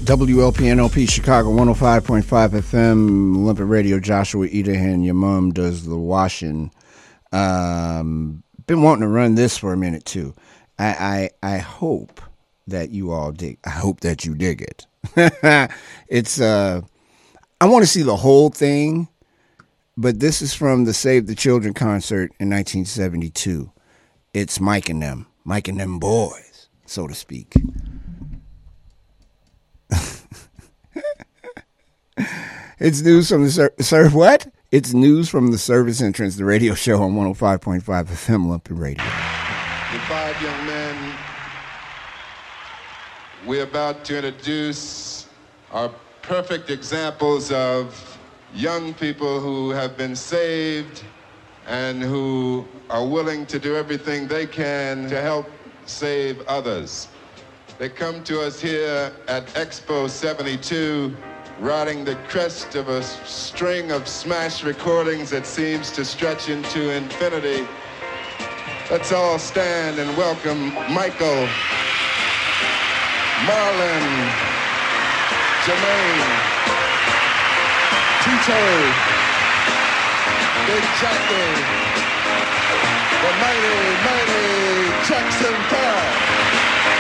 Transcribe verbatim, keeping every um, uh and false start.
W L P N L P Chicago one oh five point five F M, Olympic Radio. Joshua Edahan, your mom does the washing. Um, been wanting to run this for a minute too. I, I I hope that you all dig. I hope that you dig it. It's uh, I want to see the whole thing, but this is from the Save the Children concert in nineteen seventy-two. It's Mike and them, Mike and them boys, so to speak. It's news from the ser- sir. What? It's news from the service entrance, the radio show on one oh five point five F M Olympic Radio. The five young men we're about to introduce are perfect examples of young people who have been saved and who are willing to do everything they can to help save others. They come to us here at Expo seventy-two, riding the crest of a string of smash recordings that seems to stretch into infinity. Let's all stand and welcome Michael, Marlon, Jermaine, Tito, Big Jackie, the mighty, mighty Jackson Five.